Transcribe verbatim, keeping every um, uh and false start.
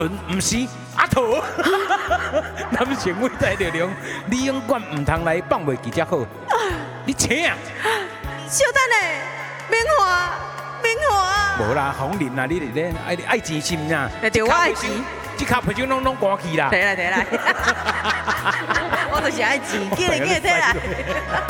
嗯，唔是阿土，男性伟大力量，你永远唔通来放袂记才好。你请啊！ 小等嘞，免花，免花。 无啦，红林啊，你哋咧爱爱钱心呐。 对，我爱钱。 这卡皮就拢拢关去啦。 摕来摕来，我就是爱钱，叫你叫摕来。